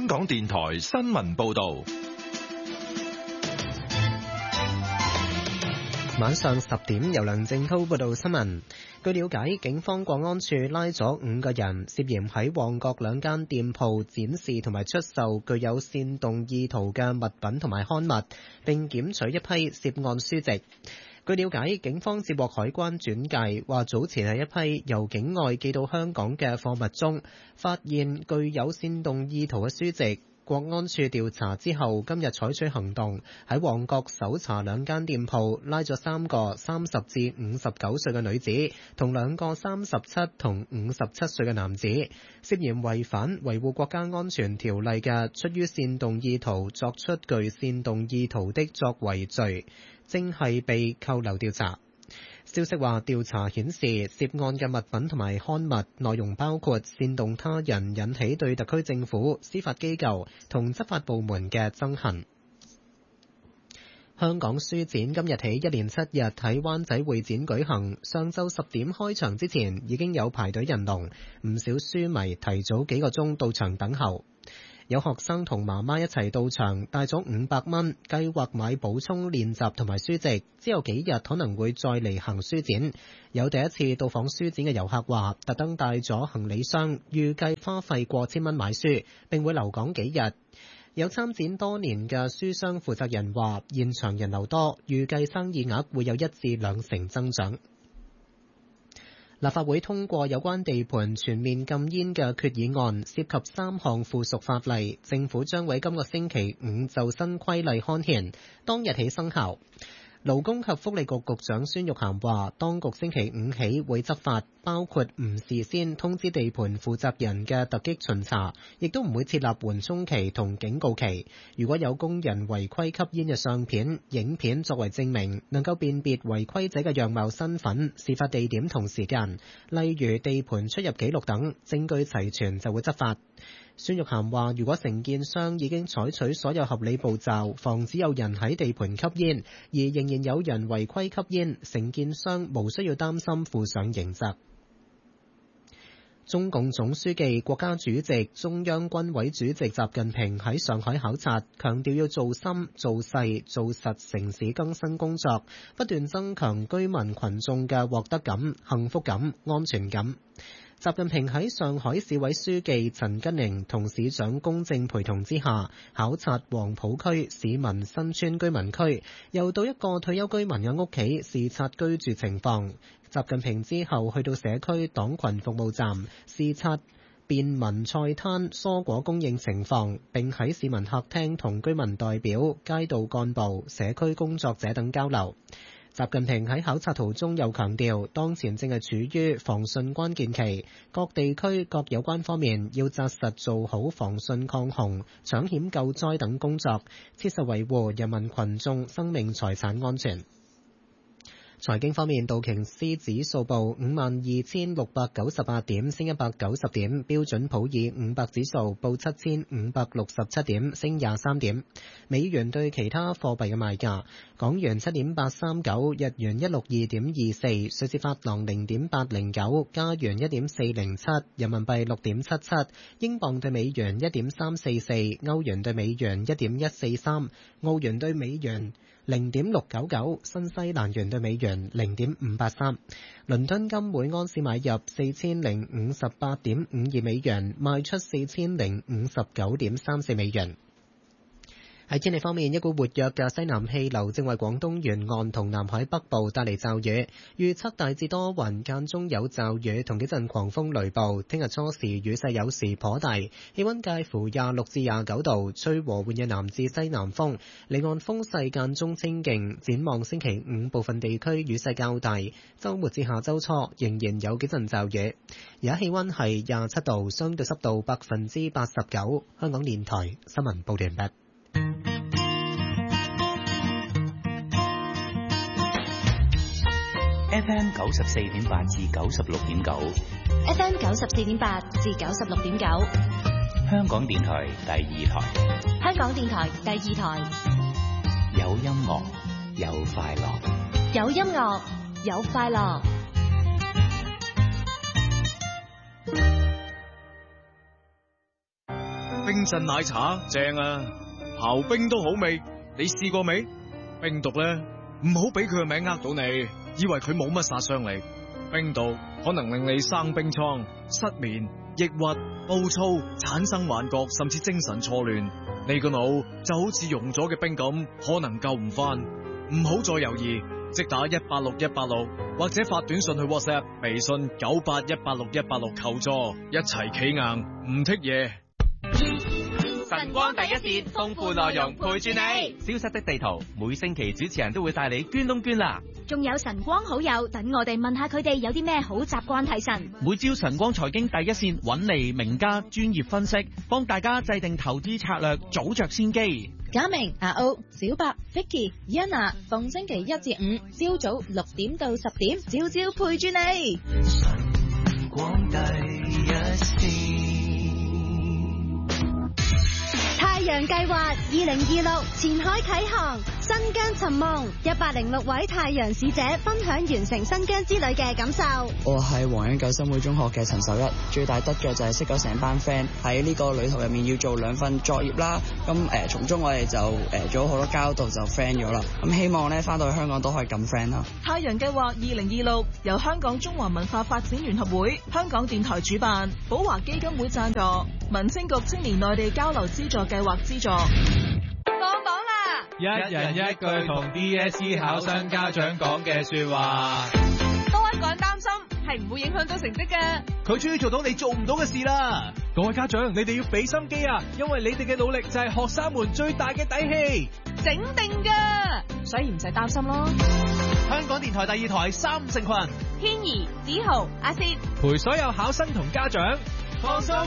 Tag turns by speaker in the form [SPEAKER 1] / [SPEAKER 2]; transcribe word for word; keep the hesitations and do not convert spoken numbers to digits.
[SPEAKER 1] 港電台新聞報道。
[SPEAKER 2] 晚上十點，由梁正濤報道新聞。據了解，警方國安處拉咗五個人，涉嫌喺旺角兩間店鋪展示同埋出售具有煽動意圖嘅物品同埋刊物，並檢取一批涉案書籍。據了解，警方接獲海關轉介，話早前喺一批由境外寄到香港嘅貨物中，發現具有煽動意圖嘅書籍。國安處調查之後，今日採取行動，喺旺角搜查兩間店鋪，拉咗三個三十至五十九歲嘅女子，同兩個三十七同五十七歲嘅男子，涉嫌違反維護國家安全條例嘅出於煽動意圖作出具煽動意圖的作為罪，正係被扣留調查。消息話，調查顯示涉案嘅物品同埋刊物內容包括煽動他人引起對特區政府、司法機構同執法部門嘅憎恨。香港書展今日起一連七日喺灣仔會展舉行，上晝十點開場之前已經有排隊人龍，唔少書迷提早幾個鐘到場等候。有學生同媽媽一齊到場，帶咗五百蚊，計劃買補充練習同埋書籍，之後幾日可能會再嚟行書展。有第一次到訪書展嘅遊客話，特登帶咗行李箱，預計花費過千蚊買書，並會留港幾日。有參展多年嘅書商負責人話，現場人流多，預計生意額會有一至兩成增長。立法會通過有關地盤全面禁煙嘅決議案，涉及三項附屬法例，政府將喺今個星期五就新規例刊憲，當日起生效。勞工及福利局局長孫玉菡話，當局星期五起會執法，包括唔事先通知地盤負責人嘅突擊巡查，亦都唔會設立緩衝期同警告期。如果有工人違規吸煙嘅相片、影片作為證明，能夠辨別違規者嘅樣貌、身份、事發地點同時間，例如地盤出入記錄等，證據齊全就會執法。孫玉菡話，如果承建商已經採取所有合理步驟，防止有人喺地盤吸煙，而仍然有人違規吸煙，承建商無需要擔心負上刑責。中共總書記、國家主席、中央軍委主席習近平喺上海考察，強調要做深、做細、做實城市更新工作，不斷增強居民群眾嘅獲得感、幸福感、安全感。習近平喺上海市委書記陳吉寧同市長龔正陪同之下，考察黃浦區市民新村居民區，又到一個退休居民嘅屋企視察居住情況。習近平之後去到社區黨群服務站視察便民菜攤蔬果供應情況，並喺市民客廳同居民代表、街道幹部、社區工作者等交流。習近平喺考察途中又強調，當前正係處於防汛關鍵期，各地區各有關方面要紮實做好防汛抗洪、搶險救災等工作，切實維護人民群眾生命財產安全。財經方面，道瓊斯指數報五萬二千六百九十八點，升一百九十點；標準普爾五百指數報七千五百六十七點，升廿三點。美元對其他貨幣嘅賣價：港元七點八三九，日元一六二點二四，瑞士法郎零點八零九，加元一點四零七，人民幣六點七七，英鎊對美元一點三四四，歐元對美元一點一四三，澳元對美元零點六九九，新西蘭元對美元零點五八三。倫敦金每安士買入四千零五十八點五二美元，賣出四千零五十九點三四美元。喺天氣方面，一股活躍嘅西南氣流正為廣東沿岸同南海北部帶嚟驟雨，預測大致多雲，間中有驟雨同幾陣狂風雷暴。聽日初時雨勢有時頗大，氣溫介乎廿六至廿九度，吹和緩嘅南至西南風，離岸風勢間中清勁。展望星期五部分地區雨勢較大，週末至下週初仍然有幾陣驟雨。而家氣溫係廿七度，相對濕度百分之八十九。香港電台新聞報道完畢。
[SPEAKER 3] F M 九十四點八至九十六點九
[SPEAKER 4] ，F M 九十四點八至九十六點九，
[SPEAKER 3] 香港電台第二台，
[SPEAKER 4] 香港電台第二台，
[SPEAKER 3] 有音樂，有快樂，
[SPEAKER 4] 有音樂，有快樂。
[SPEAKER 5] 冰鎮奶茶正啊，刨冰都好味，你試過未？冰毒咧，唔好俾佢嘅名呃到你，以為佢冇乜殺傷力。冰毒可能令你生冰瘡、失眠、抑鬱、暴躁、產生幻覺，甚至精神錯亂。你個腦就好似溶咗嘅冰咁，可能救唔翻。唔好再猶豫，即打一八六一八六，或者發短信去 WhatsApp、微信九八一八六一八六求助，一齊企硬，唔剔嘢。
[SPEAKER 6] 晨光第一線，豐富內容陪住你。消失的地圖，每星期主持人都會帶你捐窿捐罅。
[SPEAKER 4] 仲有晨光好友，等我哋問下佢哋有啲咩好習慣提神。
[SPEAKER 7] 每朝晨光財經第一線揾嚟名家專業分析，幫大家制定投資策略，早着先機。
[SPEAKER 8] 嘉明、阿歐、小白、Vicky、Yana， 逢星期一至五朝早六點到十點，朝朝陪住你。晨光第一線。
[SPEAKER 4] 太陽計劃二零二六前海啟航，新疆尋夢，一百零六位太陽使者分享完成新疆之旅嘅感受。
[SPEAKER 9] 我係黃恩九新會中學嘅陳守一，最大得着就係識咗成班 friend， 喺呢個旅途入面要做兩份作業啦。咁誒，從中我哋就誒做咗好多交道，就 friend 咗啦。咁希望咧翻到去香港都可以咁 friend 啦。
[SPEAKER 10] 太陽計劃二零二六由香港中華文化發展聯合會、香港電台主辦，寶華基金會贊助，民青局青年內地交流資助計劃資助。
[SPEAKER 11] 放榜啦！
[SPEAKER 12] 一人一句同 D S E 考生家長講嘅說話。
[SPEAKER 11] 多一個人擔心係唔會影響到成績嘅。
[SPEAKER 12] 佢終於做到你做唔到嘅事啦！各位家長，你哋要俾心機啊，因為你哋嘅努力就係學生們最大嘅底氣。
[SPEAKER 11] 整定噶，
[SPEAKER 10] 所以唔使擔心咯。
[SPEAKER 12] 香港電台第二台三五成群，
[SPEAKER 11] 軒兒、子豪、阿薛，
[SPEAKER 12] 陪所有考生同家長放鬆